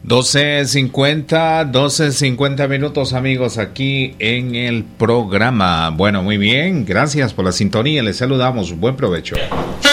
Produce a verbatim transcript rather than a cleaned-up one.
doce cincuenta, doce cincuenta minutos, amigos, aquí en el programa. Bueno, muy bien, gracias por la sintonía, les saludamos, buen provecho.